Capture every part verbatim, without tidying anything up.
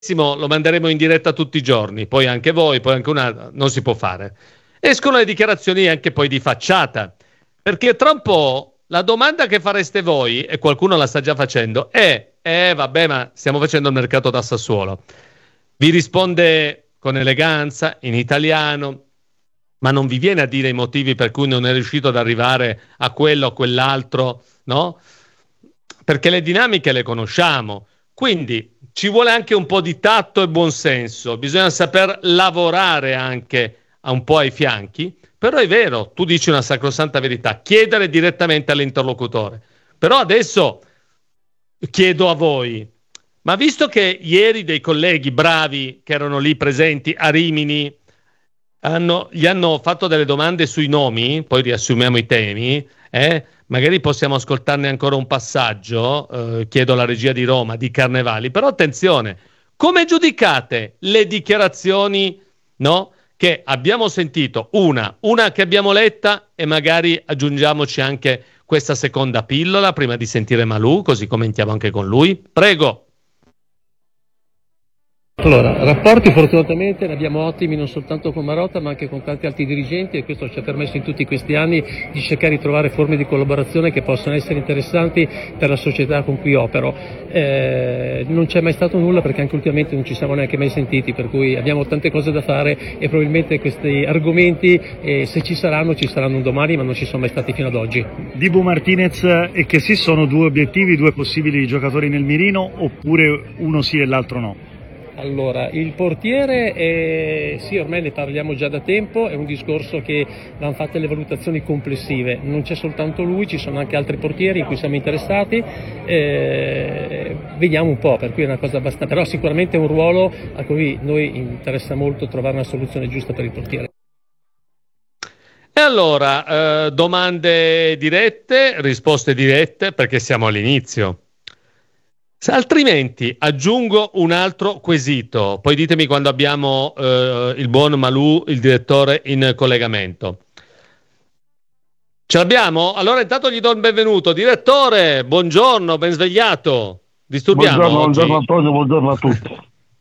lo manderemo in diretta tutti i giorni, poi anche voi, poi anche una, non si può fare. Escono le dichiarazioni anche poi di facciata, perché tra un po' la domanda che fareste voi, e qualcuno la sta già facendo, è, eh vabbè, ma stiamo facendo il mercato da Sassuolo. Vi risponde con eleganza, in italiano, ma non vi viene a dire i motivi per cui non è riuscito ad arrivare a quello o quell'altro, no? Perché le dinamiche le conosciamo, quindi ci vuole anche un po' di tatto e buonsenso, bisogna saper lavorare anche a un po' ai fianchi, però è vero, tu dici una sacrosanta verità, chiedere direttamente all'interlocutore. Però adesso chiedo a voi, ma visto che ieri dei colleghi bravi che erano lì presenti a Rimini hanno, gli hanno fatto delle domande sui nomi, poi riassumiamo i temi, eh? Magari possiamo ascoltarne ancora un passaggio, eh, chiedo alla regia di Roma, di Carnevali, però attenzione, come giudicate le dichiarazioni, no, che abbiamo sentito, una, una che abbiamo letta e magari aggiungiamoci anche questa seconda pillola prima di sentire Malù, così commentiamo anche con lui. Prego. Allora, rapporti fortunatamente ne abbiamo ottimi non soltanto con Marotta ma anche con tanti altri dirigenti, e questo ci ha permesso in tutti questi anni di cercare di trovare forme di collaborazione che possano essere interessanti per la società con cui opero. Eh, non c'è mai stato nulla perché anche ultimamente non ci siamo neanche mai sentiti, per cui abbiamo tante cose da fare e probabilmente questi argomenti, eh, se ci saranno, ci saranno un domani, ma non ci sono mai stati fino ad oggi. Dibu Martinez e che sì, sono due obiettivi, due possibili giocatori nel mirino, oppure uno sì e l'altro no? Allora, il portiere, è, sì, ormai ne parliamo già da tempo, è un discorso che vanno fatte le valutazioni complessive, non c'è soltanto lui, ci sono anche altri portieri in cui siamo interessati, eh, vediamo un po', per cui è una cosa abbastanza, però sicuramente è un ruolo a cui noi interessa molto trovare una soluzione giusta per il portiere. E allora, eh, domande dirette, risposte dirette, perché siamo all'inizio. Se altrimenti aggiungo un altro quesito, poi ditemi quando abbiamo eh, il buon Malù, il direttore, in collegamento. Ce l'abbiamo? Allora intanto gli do il benvenuto. Direttore, buongiorno, ben svegliato. Disturbiamo buongiorno, oggi? buongiorno Antonio, buongiorno a tutti.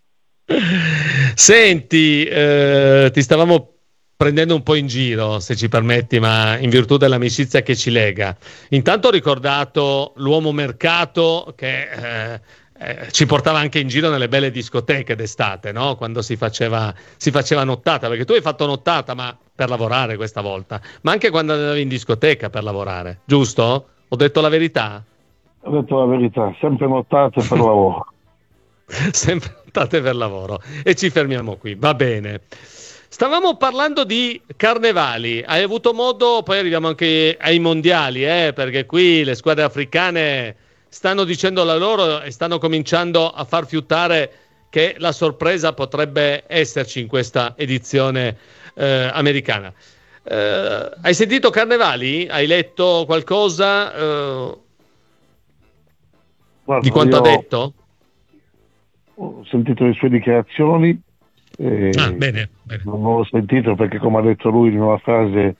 Senti, eh, ti stavamo prendendo un po' in giro, se ci permetti, ma in virtù dell'amicizia che ci lega. Intanto ho ricordato l'uomo mercato che eh, eh, ci portava anche in giro nelle belle discoteche d'estate, no? Quando si faceva, si faceva nottata, perché tu hai fatto nottata, ma per lavorare questa volta, ma anche quando andavi in discoteca per lavorare, giusto? Ho detto la verità? Ho detto la verità, sempre nottate per lavoro. Sempre nottate per lavoro. E ci fermiamo qui, va bene. Stavamo parlando di carnevali, hai avuto modo, poi arriviamo anche ai mondiali, eh, perché qui le squadre africane stanno dicendo la loro e stanno cominciando a far fiutare che la sorpresa potrebbe esserci in questa edizione eh, americana. Eh, hai sentito Carnevali? Hai letto qualcosa eh, Guarda, di quanto ha detto? Ho sentito le sue dichiarazioni. Eh, ah, bene, bene. Non l'ho sentito perché, come ha detto lui in una frase,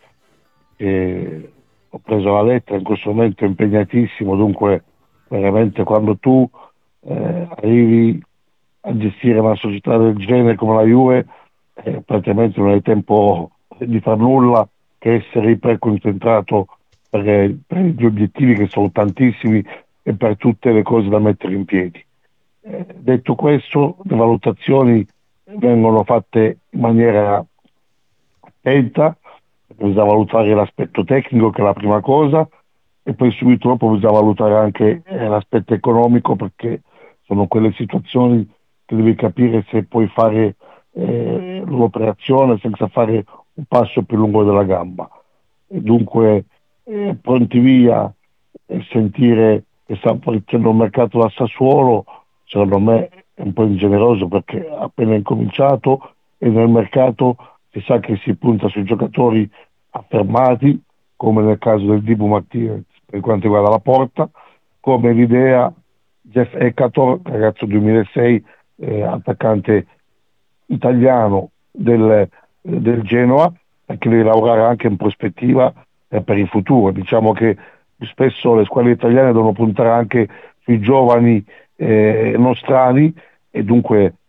eh, ho preso la lettera, in questo momento è impegnatissimo, dunque veramente quando tu eh, arrivi a gestire una società del genere come la Juve, eh, praticamente non hai tempo di far nulla che essere iperconcentrato per, per gli obiettivi che sono tantissimi e per tutte le cose da mettere in piedi. Eh, detto questo, le valutazioni vengono fatte in maniera attenta, bisogna valutare l'aspetto tecnico, che è la prima cosa, e poi subito dopo bisogna valutare anche eh, l'aspetto economico, perché sono quelle situazioni che devi capire se puoi fare eh, l'operazione senza fare un passo più lungo della gamba. E dunque eh, pronti via e sentire che sta facendo un mercato da Sassuolo, secondo me è un po' ingeneroso, perché ha appena incominciato e nel mercato si sa che si punta sui giocatori affermati, come nel caso del Dibu Martinez per quanto riguarda la porta, come l'idea Jeff Ekator, ragazzo duemilasei, eh, attaccante italiano del, del Genoa, che deve lavorare anche in prospettiva eh, per il futuro. Diciamo che spesso le squadre italiane devono puntare anche sui giovani eh, nostrani, e dunque